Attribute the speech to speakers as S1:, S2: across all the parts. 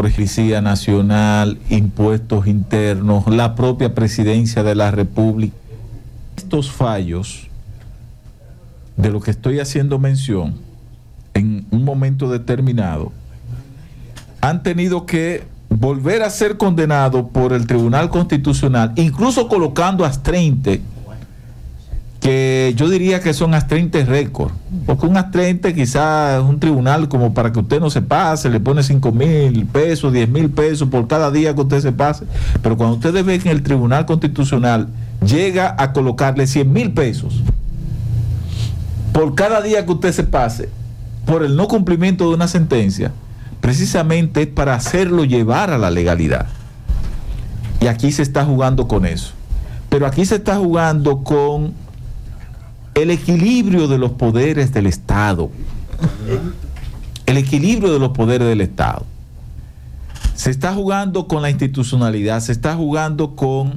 S1: por Policía Nacional, impuestos internos, la propia Presidencia de la República. Estos fallos de lo que estoy haciendo mención en un momento determinado han tenido que volver a ser condenados por el Tribunal Constitucional, incluso colocando astreinte, que yo diría que son astreinte récord, porque un astreinte quizás es un tribunal como para que usted no se pase, le pone 5,000 pesos, 10,000 pesos por cada día que usted se pase, pero cuando ustedes ven que el Tribunal Constitucional llega a colocarle 100,000 pesos por cada día que usted se pase por el no cumplimiento de una sentencia, precisamente es para hacerlo llevar a la legalidad. Y aquí se está jugando con eso, pero aquí se está jugando con el equilibrio de los poderes del Estado. El equilibrio de los poderes del Estado. Se está jugando con la institucionalidad, se está jugando con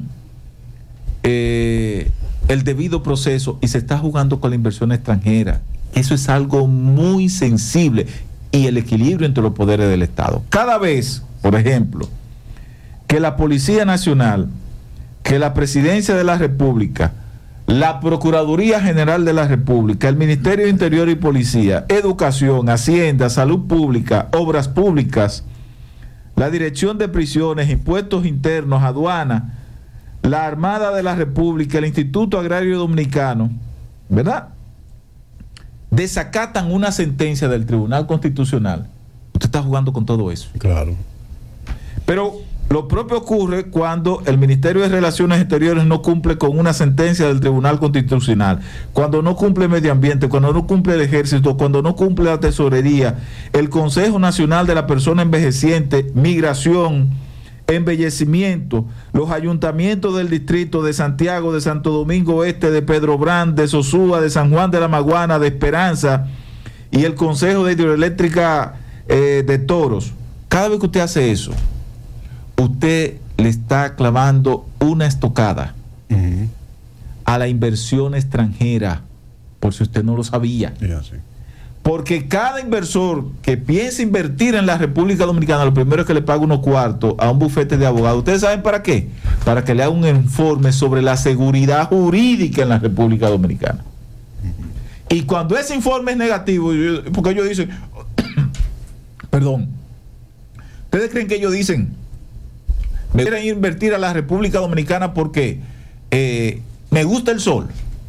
S1: el debido proceso y se está jugando con la inversión extranjera. Eso es algo muy sensible, y el equilibrio entre los poderes del Estado. Cada vez, por ejemplo, que la Policía Nacional, que la Presidencia de la República, la Procuraduría General de la República, el Ministerio de Interior y Policía, Educación, Hacienda, Salud Pública, Obras Públicas, la Dirección de Prisiones, Impuestos Internos, Aduana, la Armada de la República, el Instituto Agrario Dominicano, ¿verdad?, desacatan una sentencia del Tribunal Constitucional. Usted está jugando con todo eso.
S2: Claro.
S1: Pero lo propio ocurre cuando el Ministerio de Relaciones Exteriores no cumple con una sentencia del Tribunal Constitucional, cuando no cumple Medio Ambiente, cuando no cumple el Ejército, cuando no cumple la Tesorería, el Consejo Nacional de la Persona Envejeciente, Migración, Embellecimiento, los ayuntamientos del distrito de Santiago, de Santo Domingo Este, de Pedro Brán, de Sosúa, de San Juan de la Maguana, de Esperanza, y el Consejo de Hidroeléctrica de Toros. Cada vez que usted hace eso, usted le está clavando una estocada a la inversión extranjera, por si usted no lo sabía.
S2: Sí.
S1: Porque cada inversor que piensa invertir en la República Dominicana, lo primero es que le paga unos cuartos a un bufete de abogados. ¿Ustedes saben para qué? Para que le haga un informe sobre la seguridad jurídica en la República Dominicana. Y cuando ese informe es negativo, porque ellos dicen, perdón, ¿ustedes creen que ellos dicen, me quieren invertir a la República Dominicana porque me gusta el sol?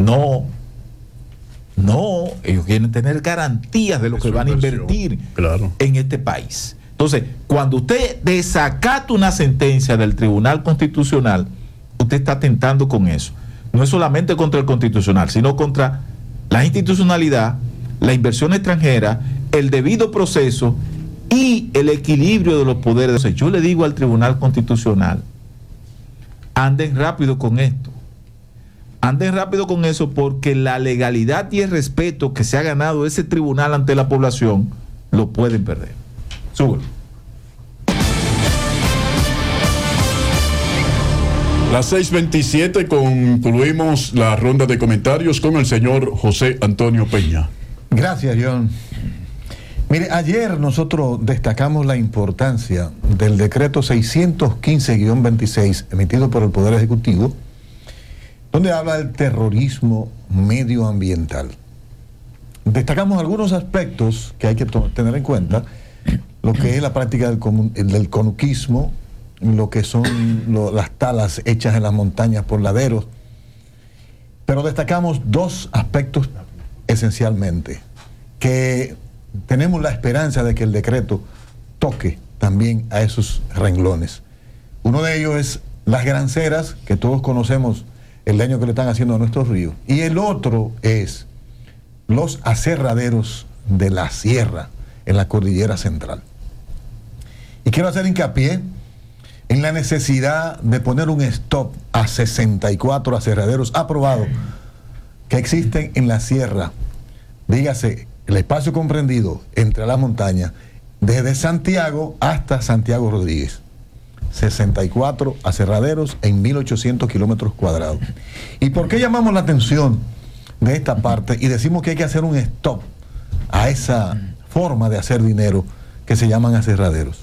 S1: No, ellos quieren tener garantías de lo que van a invertir en este país. Entonces, cuando usted desacata una sentencia del Tribunal Constitucional, usted está atentando con eso. No es solamente contra el Constitucional, sino contra la institucionalidad, la inversión extranjera, el debido proceso y el equilibrio de los poderes. Entonces, yo le digo al Tribunal Constitucional, anden rápido con esto. Anden rápido con eso, porque la legalidad y el respeto que se ha ganado ese tribunal ante la población lo pueden perder. Súbelo.
S2: Las 6:27, concluimos la ronda de comentarios con el señor José Antonio Peña.
S3: Gracias, John. Mire, ayer nosotros destacamos la importancia del decreto 615-26 emitido por el Poder Ejecutivo, donde habla del terrorismo medioambiental. Destacamos algunos aspectos que hay que tener en cuenta, lo que es la práctica del conuquismo, lo que son las talas hechas en las montañas por laderos, pero destacamos dos aspectos esencialmente, que tenemos la esperanza de que el decreto toque también a esos renglones. Uno de ellos es las granceras, que todos conocemos el daño que le están haciendo a nuestros ríos, y el otro es los aserraderos de la sierra en la cordillera central. Y quiero hacer hincapié en la necesidad de poner un stop a 64 aserraderos aprobados que existen en la sierra, dígase el espacio comprendido entre las montañas desde Santiago hasta Santiago Rodríguez. 64 aserraderos en 1.800 kilómetros cuadrados. ¿Y por qué llamamos la atención de esta parte y decimos que hay que hacer un stop a esa forma de hacer dinero que se llaman aserraderos?